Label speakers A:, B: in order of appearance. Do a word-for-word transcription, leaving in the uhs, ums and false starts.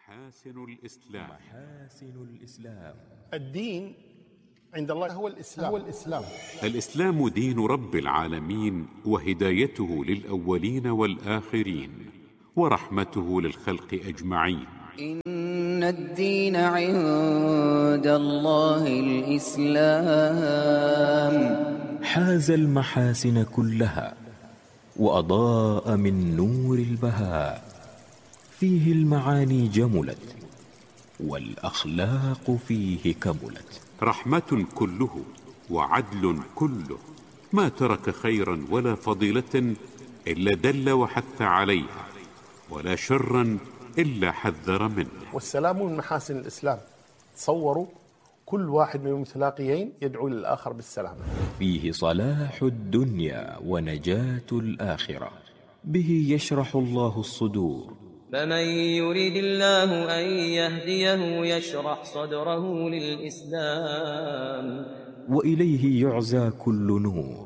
A: محاسن الإسلام.
B: محاسن الإسلام.
C: الدين عند الله هو الإسلام. هو الإسلام.
A: الإسلام دين رب العالمين وهدايته للأولين والآخرين ورحمته للخلق أجمعين.
D: إن الدين عند الله الإسلام.
B: حاز المحاسن كلها وأضاء من نور البهاء، فيه المعاني جملت والأخلاق فيه كملت.
A: رحمة كله وعدل كله، ما ترك خيرا ولا فضيلة إلا دل وحث عليها، ولا شرا إلا حذر منه.
C: والسلام من محاسن الإسلام. تصوروا كل واحد من المتلاقيين يدعو للآخر بالسلام.
B: فيه صلاح الدنيا ونجاة الآخرة، به يشرح الله الصدور.
E: فمن يريد الله أن يهديه يشرح صدره للإسلام،
B: وإليه يعزى كل نور.